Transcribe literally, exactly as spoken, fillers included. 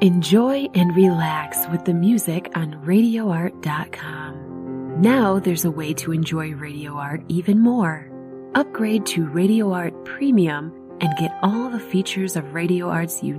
Enjoy and relax with the music on radio art dot com. Now there's a way to enjoy Radio Art even more. Upgrade to Radio Art Premium and get all the features of Radio Art's unique